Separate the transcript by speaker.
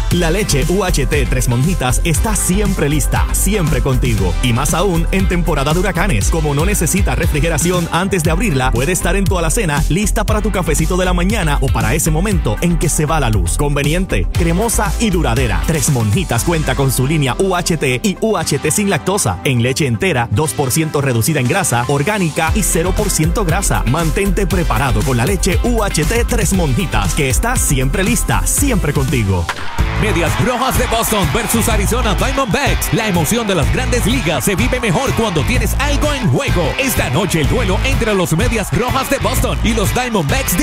Speaker 1: La leche UHT Tres Monjitas está siempre lista, siempre contigo. Y más aún en temporada de huracanes. Como no necesita refrigeración antes de abrirla, puede estar en tu alacena lista para tu cafecito de la mañana o para ese momento en que se va la luz. Conveniente, cremosa y duradera. Tres Monjitas cuenta con su línea UHT y UHT sin lactosa. En leche entera, 2% reducida en grasa, orgánica y 0% grasa. Mantente preparado con la leche UHT Tres Monjitas, que está siempre lista, siempre contigo.
Speaker 2: Medias Rojas de Boston versus Arizona Diamondbacks. La emoción de las grandes ligas se vive mejor cuando tienes algo en juego. Esta noche el duelo entre los Medias Rojas de Boston y los Diamondbacks de